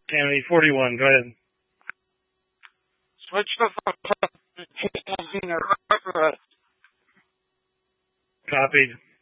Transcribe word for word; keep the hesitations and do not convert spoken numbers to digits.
Kennedy forty-one, go ahead. Switch the phone. Copied.